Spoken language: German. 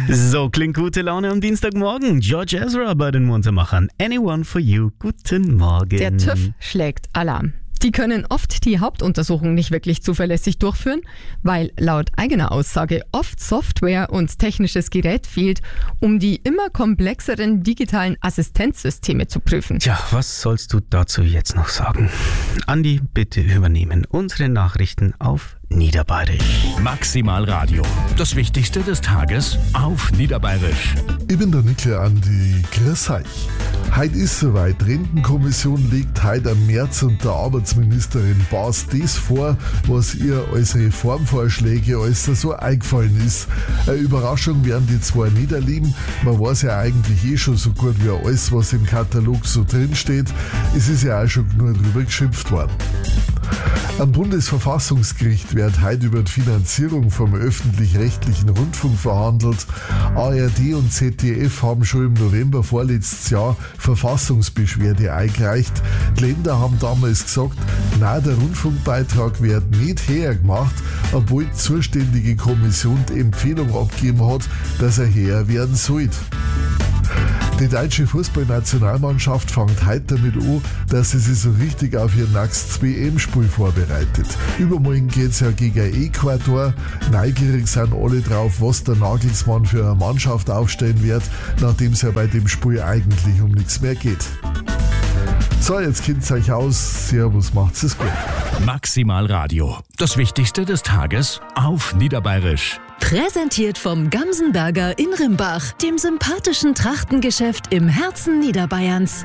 So klingt gute Laune am Dienstagmorgen. George Ezra bei den Muntermachern. Anyone for you. Guten Morgen. Der TÜV schlägt Alarm. Die können oft die Hauptuntersuchung nicht wirklich zuverlässig durchführen, weil laut eigener Aussage oft Software und technisches Gerät fehlt, um die immer komplexeren digitalen Assistenzsysteme zu prüfen. Tja, was sollst du dazu jetzt noch sagen? Andi, bitte übernehmen unsere Nachrichten auf Niederbayerisch. Maximal Radio. Das Wichtigste des Tages auf Niederbayerisch. Ich bin der Nickel Andi, grüß euch. Heute ist soweit. Die Rentenkommission legt heute am März unter Arbeitsministerin Baas das vor, was ihr als Reformvorschläge alles so eingefallen ist. Eine Überraschung werden die zwar nicht erleben, man weiß ja eigentlich schon so gut wie alles, was im Katalog so drinsteht. Es ist ja auch schon nur drüber geschimpft worden. Am Bundesverfassungsgericht wird heute über die Finanzierung vom öffentlich-rechtlichen Rundfunk verhandelt. ARD und ZDF haben schon im November vorletztes Jahr Verfassungsbeschwerde eingereicht. Die Länder haben damals gesagt, nein, der Rundfunkbeitrag wird nicht hergemacht, obwohl die zuständige Kommission die Empfehlung abgegeben hat, dass er her werden sollte. Die deutsche Fußballnationalmannschaft fängt heute damit an, dass sie sich so richtig auf ihr nächstes WM-Spiel vorbereitet. Übermorgen geht es ja gegen Ecuador. Neugierig sind alle drauf, was der Nagelsmann für eine Mannschaft aufstellen wird, nachdem es ja bei dem Spiel eigentlich um nichts mehr geht. So, jetzt kennt's euch aus. Servus, macht's es gut. Maximal Radio. Das Wichtigste des Tages auf Niederbayerisch. Präsentiert vom Gamsenberger in Rimbach, dem sympathischen Trachtengeschäft im Herzen Niederbayerns.